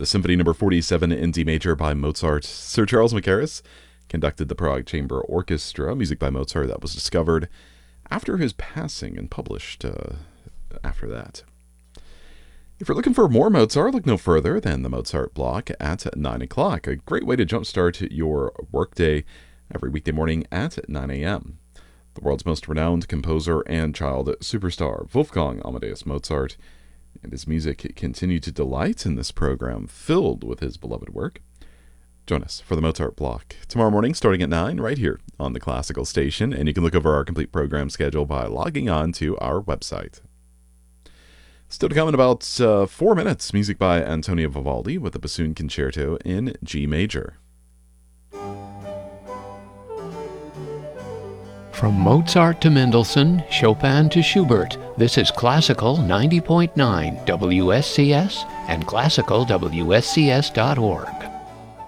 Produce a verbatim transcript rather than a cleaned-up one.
the Symphony Number forty-seven in D major by Mozart. Sir Charles Mackerras conducted the Prague Chamber Orchestra, music by Mozart that was discovered after his passing and published uh, after that. If you're looking for more Mozart, look no further than the Mozart block at nine o'clock. A great way to jumpstart your workday every weekday morning at nine a.m. The world's most renowned composer and child superstar, Wolfgang Amadeus Mozart, and his music continue to delight in this program filled with his beloved work. Join us for the Mozart block tomorrow morning starting at nine right here on the Classical Station, and you can look over our complete program schedule by logging on to our website. Still to come in about uh, four minutes, music by Antonio Vivaldi with the Bassoon Concerto in G major. From Mozart to Mendelssohn, Chopin to Schubert, this is Classical ninety point nine W S C S and classical W S C S dot org.